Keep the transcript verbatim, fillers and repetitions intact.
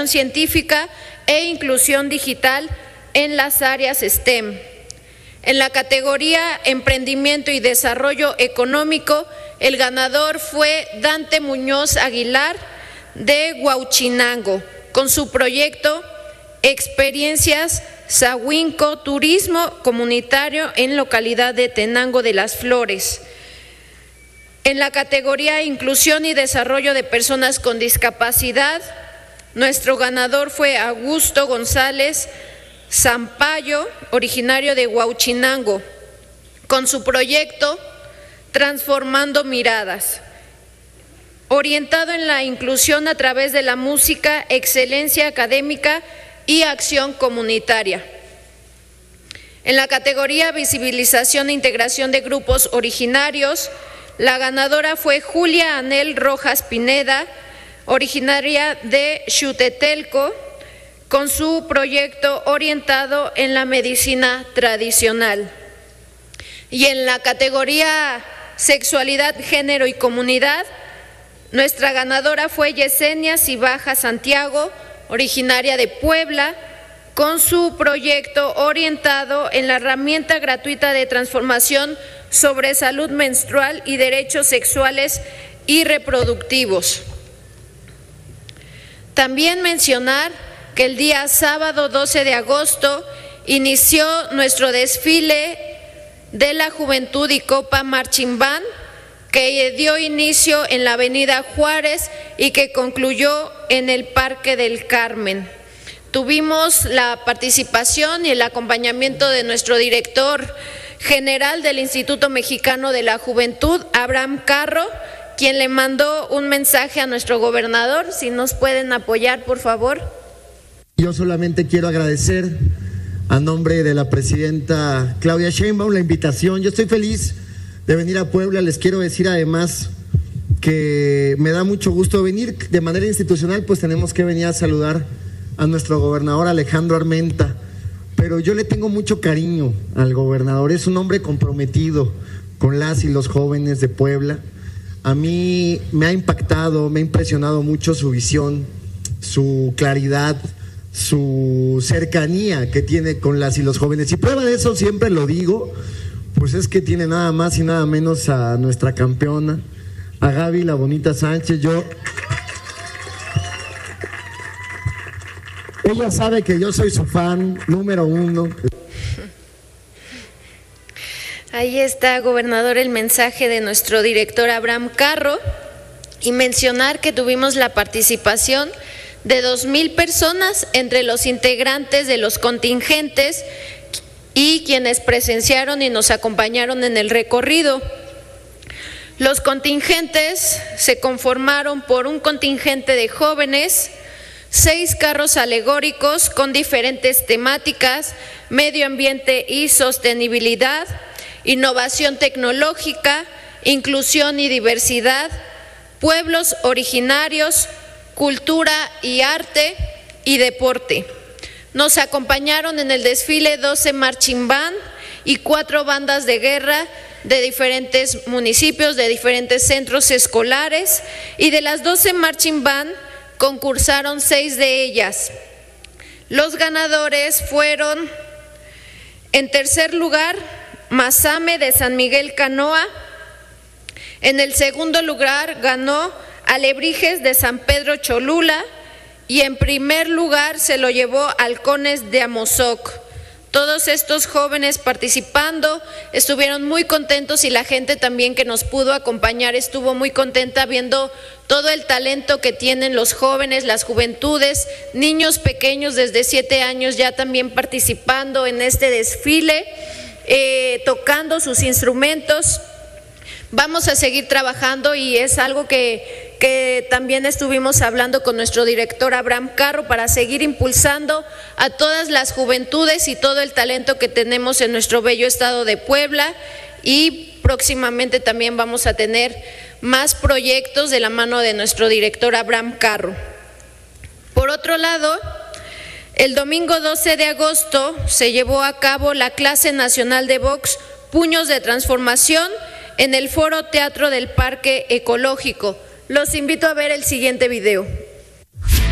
divulgación científica e inclusión digital en las áreas STEM. En la categoría Emprendimiento y Desarrollo Económico, el ganador fue Dante Muñoz Aguilar de Huauchinango, con su proyecto Experiencias Sahuinco, Turismo Comunitario en localidad de Tenango de las Flores. En la categoría Inclusión y Desarrollo de Personas con Discapacidad, nuestro ganador fue Augusto González Zampayo, originario de Huauchinango, con su proyecto Transformando Miradas, orientado en la inclusión a través de la música, excelencia académica y acción comunitaria. En la categoría Visibilización e Integración de Grupos Originarios, la ganadora fue Julia Anel Rojas Pineda, originaria de Xutetelco, con su proyecto orientado en la medicina tradicional. Y en la categoría Sexualidad, Género y Comunidad, nuestra ganadora fue Yesenia Cibaja Santiago, originaria de Puebla, con su proyecto orientado en la herramienta gratuita de transformación sobre salud menstrual y derechos sexuales y reproductivos. También mencionar que el día sábado doce de agosto inició nuestro desfile de la Juventud y Copa Marching Band, que dio inicio en la Avenida Juárez y que concluyó en el Parque del Carmen. Tuvimos la participación y el acompañamiento de nuestro director general del Instituto Mexicano de la Juventud, Abraham Carro, quien le mandó un mensaje a nuestro gobernador. Si nos pueden apoyar, por favor. Yo solamente quiero agradecer a nombre de la presidenta Claudia Sheinbaum la invitación. Yo estoy feliz de venir a Puebla. Les quiero decir además que me da mucho gusto venir. De manera institucional, pues tenemos que venir a saludar a nuestro gobernador Alejandro Armenta, pero yo le tengo mucho cariño al gobernador. Es un hombre comprometido con las y los jóvenes de Puebla. A mí me ha impactado, me ha impresionado mucho su visión, su claridad, su cercanía que tiene con las y los jóvenes. Y prueba de eso, siempre lo digo, pues es que tiene nada más y nada menos a nuestra campeona, a Gaby la Bonita Sánchez. Yo, ella sabe que yo soy su fan número uno. Ahí está, gobernador, el mensaje de nuestro director Abraham Carro, y mencionar que tuvimos la participación de dos mil personas entre los integrantes de los contingentes y quienes presenciaron y nos acompañaron en el recorrido. Los contingentes se conformaron por un contingente de jóvenes, seis carros alegóricos con diferentes temáticas: medio ambiente y sostenibilidad, innovación tecnológica, inclusión y diversidad, pueblos originarios, cultura y arte y deporte. Nos acompañaron en el desfile doce marching band y cuatro bandas de guerra de diferentes municipios, de diferentes centros escolares, y de las doce marching band concursaron seis de ellas. Los ganadores fueron, en tercer lugar, Mazame de San Miguel Canoa. En el segundo lugar ganó Alebrijes de San Pedro Cholula, y en primer lugar se lo llevó Halcones de Amozoc. Todos estos jóvenes participando estuvieron muy contentos, y la gente también que nos pudo acompañar estuvo muy contenta viendo todo el talento que tienen los jóvenes, las juventudes, niños pequeños desde siete años ya también participando en este desfile, eh, tocando sus instrumentos. Vamos a seguir trabajando, y es algo que, que también estuvimos hablando con nuestro director Abraham Carro, para seguir impulsando a todas las juventudes y todo el talento que tenemos en nuestro bello estado de Puebla. Y próximamente también vamos a tener más proyectos de la mano de nuestro director Abraham Carro. Por otro lado, el domingo doce de agosto se llevó a cabo la clase nacional de box Puños de Transformación en el Foro Teatro del Parque Ecológico. Los invito a ver el siguiente video.